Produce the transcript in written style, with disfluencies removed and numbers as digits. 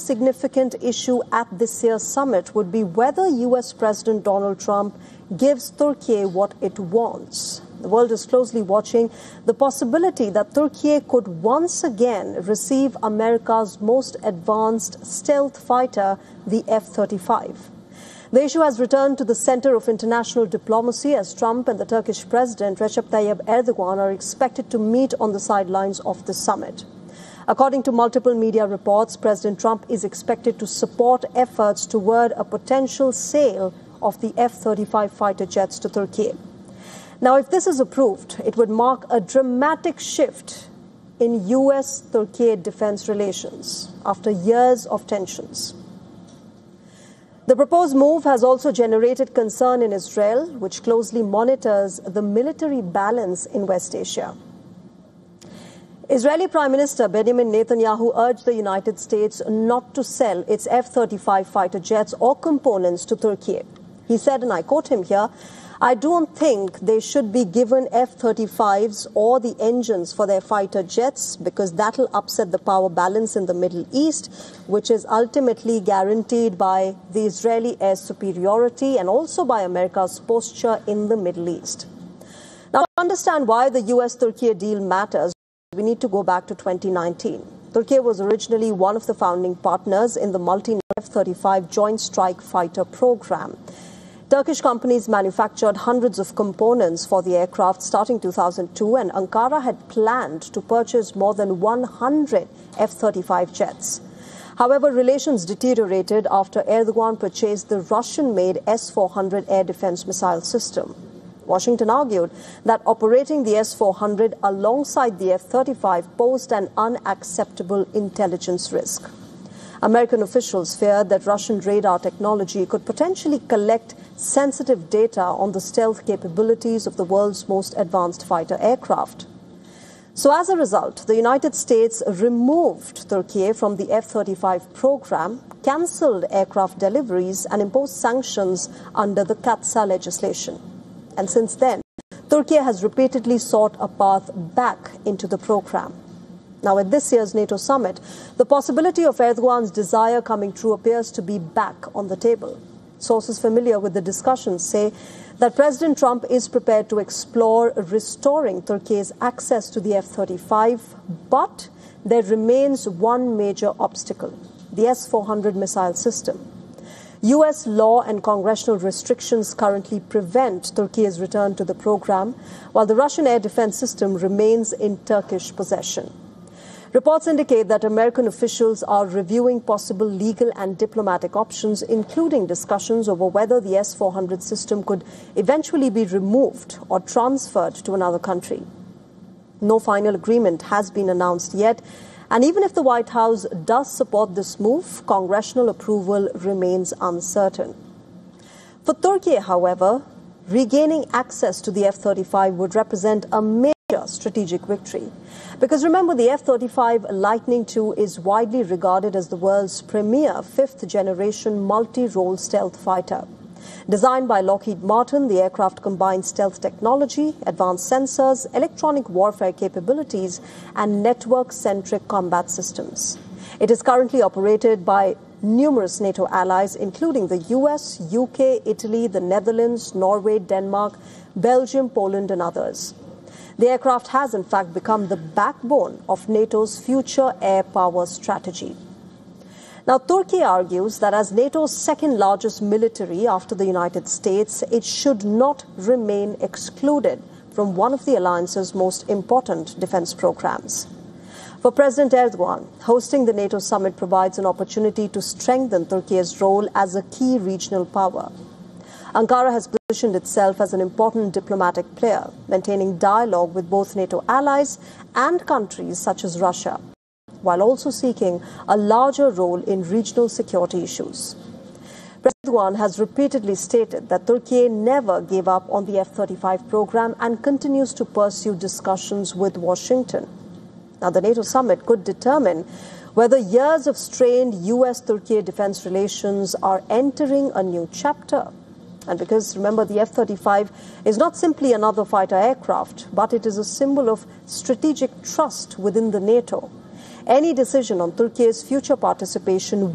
significant issue at this year's summit would be whether US President Donald Trump gives Turkey what it wants. The world is closely watching the possibility that Turkey could once again receive America's most advanced stealth fighter, the F-35. The issue has returned to the center of international diplomacy as Trump and the Turkish President Recep Tayyip Erdogan are expected to meet on the sidelines of the summit. According to multiple media reports, President Trump is expected to support efforts toward a potential sale of the F-35 fighter jets to Turkey. Now, if this is approved, it would mark a dramatic shift in US-Turkey defense relations after years of tensions. The proposed move has also generated concern in Israel, which closely monitors the military balance in West Asia. Israeli Prime Minister Benjamin Netanyahu urged the United States not to sell its F-35 fighter jets or components to Turkey. He said, and I quote him here, "I don't think they should be given F-35s or the engines for their fighter jets because that'll upset the power balance in the Middle East, which is ultimately guaranteed by the Israeli air superiority and also by America's posture in the Middle East." Now, to understand why the US-Turkey deal matters, we need to go back to 2019. Turkey was originally one of the founding partners in the multi-national F-35 Joint Strike Fighter program. Turkish companies manufactured hundreds of components for the aircraft starting 2002, and Ankara had planned to purchase more than 100 F-35 jets. However, relations deteriorated after Erdogan purchased the Russian-made S-400 air defense missile system. Washington argued that operating the S-400 alongside the F-35 posed an unacceptable intelligence risk. American officials feared that Russian radar technology could potentially collect sensitive data on the stealth capabilities of the world's most advanced fighter aircraft. So as a result, the United States removed Turkey from the F-35 program, cancelled aircraft deliveries, and imposed sanctions under the CAATSA legislation. And since then, Turkey has repeatedly sought a path back into the program. Now, at this year's NATO summit, the possibility of Erdogan's desire coming true appears to be back on the table. Sources familiar with the discussions say that President Trump is prepared to explore restoring Turkey's access to the F-35, but there remains one major obstacle: the S-400 missile system. US law and congressional restrictions currently prevent Turkey's return to the program, while the Russian air defense system remains in Turkish possession. Reports indicate that American officials are reviewing possible legal and diplomatic options, including discussions over whether the S-400 system could eventually be removed or transferred to another country. No final agreement has been announced yet, and even if the White House does support this move, congressional approval remains uncertain. For Turkey, however, regaining access to the F-35 would represent a major strategic victory. Because remember, the F-35 Lightning II is widely regarded as the world's premier fifth-generation multi-role stealth fighter. Designed by Lockheed Martin, the aircraft combines stealth technology, advanced sensors, electronic warfare capabilities, and network-centric combat systems. It is currently operated by numerous NATO allies, including the US, UK, Italy, the Netherlands, Norway, Denmark, Belgium, Poland, and others. The aircraft has, in fact, become the backbone of NATO's future air power strategy. Now, Turkey argues that as NATO's second largest military after the United States, it should not remain excluded from one of the alliance's most important defense programs. For President Erdogan, hosting the NATO summit provides an opportunity to strengthen Turkey's role as a key regional power. Ankara has positioned itself as an important diplomatic player, maintaining dialogue with both NATO allies and countries such as Russia, while also seeking a larger role in regional security issues. President Erdogan has repeatedly stated that Turkey never gave up on the F-35 program and continues to pursue discussions with Washington. Now, the NATO summit could determine whether years of strained US-Turkey defense relations are entering a new chapter. And because, remember, the F-35 is not simply another fighter aircraft, but it is a symbol of strategic trust within the NATO. Any decision on Turkey's future participation